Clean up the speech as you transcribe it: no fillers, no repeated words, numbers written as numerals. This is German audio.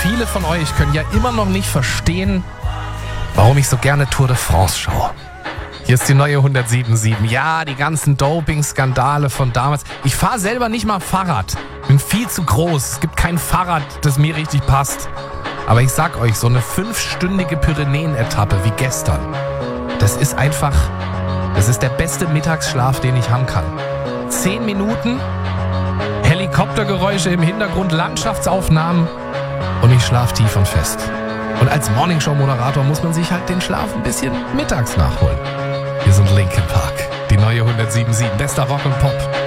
viele von euch können ja immer noch nicht verstehen, warum ich so gerne Tour de France schaue. Hier ist die neue 107.7. Ja, die ganzen Doping-Skandale von damals. Ich fahre selber nicht mal Fahrrad. Bin viel zu groß. Es gibt kein Fahrrad, das mir richtig passt. Aber ich sag euch, so eine 5-stündige Pyrenäen-Etappe wie gestern, das ist der beste Mittagsschlaf, den ich haben kann. 10 Minuten, Helikoptergeräusche im Hintergrund, Landschaftsaufnahmen und ich schlaf tief und fest. Und als Morningshow-Moderator muss man sich halt den Schlaf ein bisschen mittags nachholen. Wir sind Linkin Park, die neue 107.7, bester Rock und Pop.